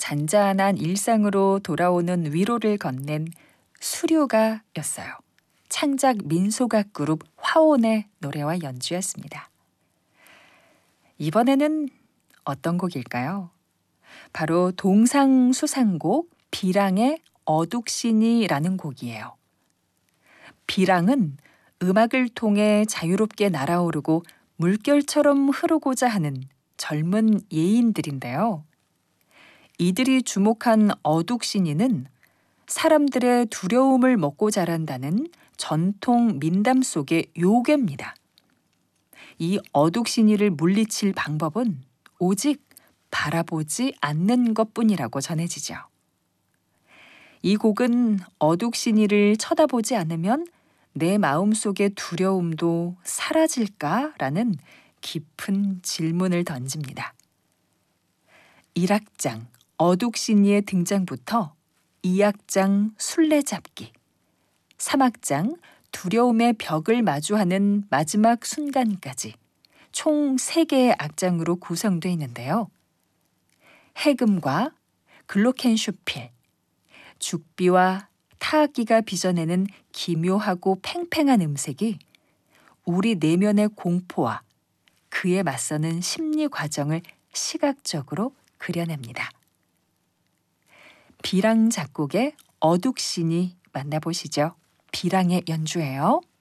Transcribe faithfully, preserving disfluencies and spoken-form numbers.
잔잔한 일상으로 돌아오는 위로를 건넨 수류가였어요. 창작 민소가 그룹 화온의 노래와 연주였습니다. 이번에는 어떤 곡일까요? 바로 동상수상곡 비랑의 어둑신이라는 곡이에요. 비랑은 음악을 통해 자유롭게 날아오르고 물결처럼 흐르고자 하는 젊은 예인들인데요. 이들이 주목한 어둑신이는 사람들의 두려움을 먹고 자란다는 전통 민담 속의 요괴입니다. 이 어둑신이를 물리칠 방법은 오직 바라보지 않는 것뿐이라고 전해지죠. 이 곡은 어둑신이를 쳐다보지 않으면 내 마음속의 두려움도 사라질까라는 깊은 질문을 던집니다. 일 악장 어둑신이의 등장부터 이 악장 술래잡기, 삼 악장 두려움의 벽을 마주하는 마지막 순간까지 총 세 개의 악장으로 구성되어 있는데요. 해금과 글로켄슈필, 죽비와 타악기가 빚어내는 기묘하고 팽팽한 음색이 우리 내면의 공포와 그에 맞서는 심리 과정을 시각적으로 그려냅니다. 비랑 작곡의 어둑신이 만나보시죠. 비랑의 연주예요.